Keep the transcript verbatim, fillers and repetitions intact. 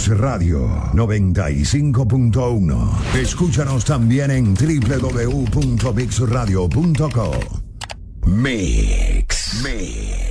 Radio noventa y cinco punto uno. Escúchanos también en doble u doble u doble u punto mix radio punto com. Mix. Mix.